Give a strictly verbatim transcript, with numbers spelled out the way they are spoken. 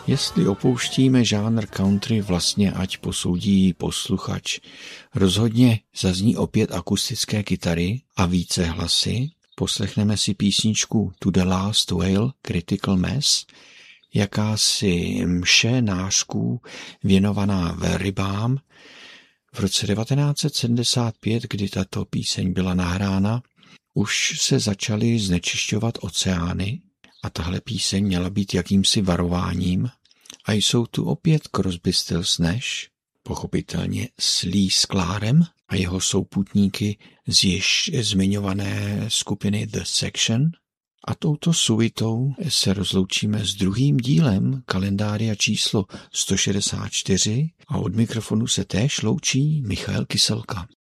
Jestli opouštíme žánr country, vlastně ať posoudí posluchač. Rozhodně zazní opět akustické kytary a více hlasy. Poslechneme si písničku To the Last Whale, Critical Mass, jakási mše nářků věnovaná velrybám. V roce devatenáct set sedmdesát pět, kdy tato píseň byla nahrána, už se začaly znečišťovat oceány a tahle píseň měla být jakýmsi varováním. A jsou tu opět Crosby, Stills, Nash, pochopitelně s Lee Sklarem a jeho souputníky z již zmiňované skupiny The Section. A touto suitou se rozloučíme s druhým dílem kalendária číslo sto šedesát čtyři a od mikrofonu se též loučí Michael Kyselka.